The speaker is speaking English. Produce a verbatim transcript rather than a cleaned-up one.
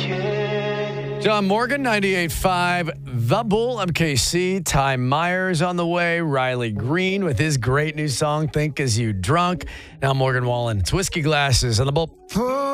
John Morgan, ninety-eight point five, The Bull, M K C. Ty Myers on the way. Riley Green with his great new song, Think As You Drunk. Now Morgan Wallen. It's Whiskey Glasses on The Bull.